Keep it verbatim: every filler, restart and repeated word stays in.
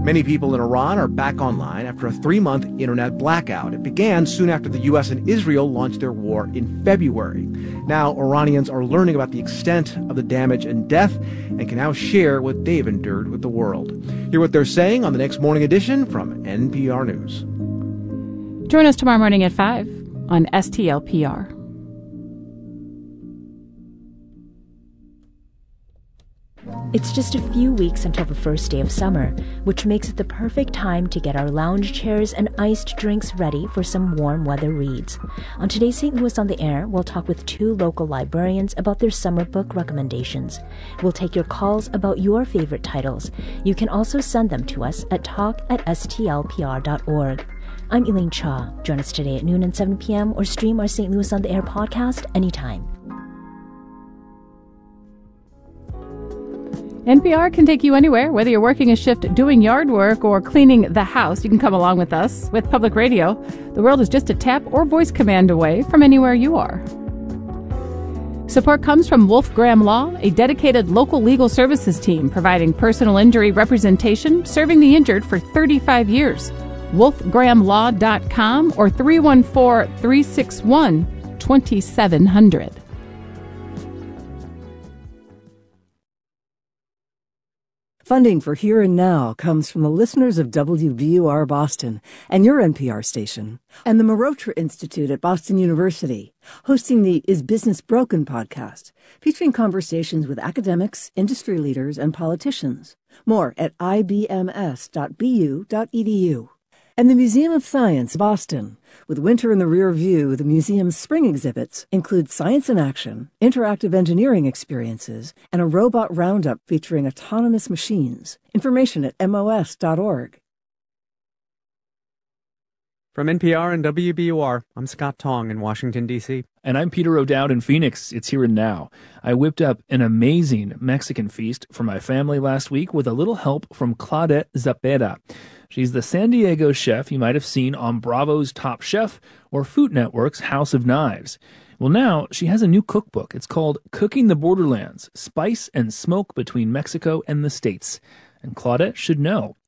Many people in Iran are back online after a three-month internet blackout. It began soon after the U S and Israel launched their war in February. Now, Iranians are learning about the extent of the damage and death and can now share what they've endured with the world. Hear what they're saying on the next Morning Edition from N P R News. Join us tomorrow morning at five on S T L P R. It's just a few weeks until the first day of summer, which makes it the perfect time to get our lounge chairs and iced drinks ready for some warm weather reads. On today's Saint Louis on the Air, we'll talk with two local librarians about their summer book recommendations. We'll take your calls about your favorite titles. You can also send them to us at talk at s t l p r dot org. I'm Elaine Cha. Join us today at noon and seven p.m. or stream our Saint Louis on the Air podcast anytime. N P R can take you anywhere, whether you're working a shift doing yard work or cleaning the house. You can come along with us. With public radio, the world is just a tap or voice command away from anywhere you are. Support comes from Wolf Graham Law, a dedicated local legal services team providing personal injury representation, serving the injured for thirty-five years. wolf graham law dot com or three one four, three six one, two seven zero zero. Funding for Here and Now comes from the listeners of W B U R Boston and your N P R station, and the Marotra Institute at Boston University, hosting the Is Business Broken podcast, featuring conversations with academics, industry leaders, and politicians. More at i b m s dot b u dot e d u. And the Museum of Science, Boston. With winter in the rear view, the museum's spring exhibits include science in action, interactive engineering experiences, and a robot roundup featuring autonomous machines. Information at m o s dot org. From N P R and W B U R, I'm Scott Tong in Washington, D C And I'm Peter O'Dowd in Phoenix. It's Here and Now. I whipped up an amazing Mexican feast for my family last week with a little help from Claudette Zepeda. She's the San Diego chef you might have seen on Bravo's Top Chef or Food Network's House of Knives. Well, now she has a new cookbook. It's called Cooking the Borderlands, Spice and Smoke Between Mexico and the States. And Claudette should know.